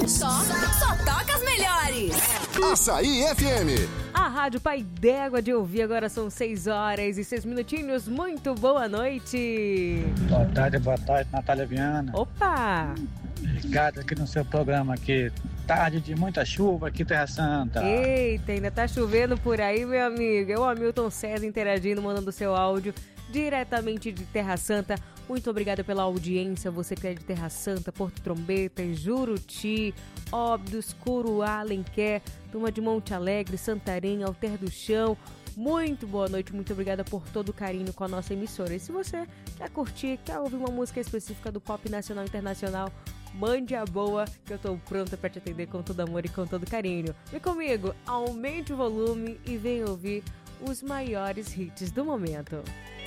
Só toca as melhores. Açaí FM. A Rádio Pai d'Égua de ouvir, agora são 6 horas e 6 minutinhos. Muito boa noite. Boa tarde, Natália Viana. Opa! Ligado aqui no seu programa aqui. Tarde de muita chuva aqui, Terra Santa. Eita, ainda tá chovendo por aí, meu amigo. É o Hamilton César interagindo, mandando seu áudio diretamente de Terra Santa. Muito obrigada pela audiência, você que é de Terra Santa, Porto Trombetas, Juruti, Óbidos, Curuá, Alenquer, turma de Monte Alegre, Santarém, Alter do Chão. Muito boa noite, muito obrigada por todo o carinho com a nossa emissora. E se você quer curtir, quer ouvir uma música específica do pop nacional e internacional, mande a boa, que eu tô pronta para te atender com todo amor e com todo carinho. Vem comigo, aumente o volume e vem ouvir os maiores hits do momento.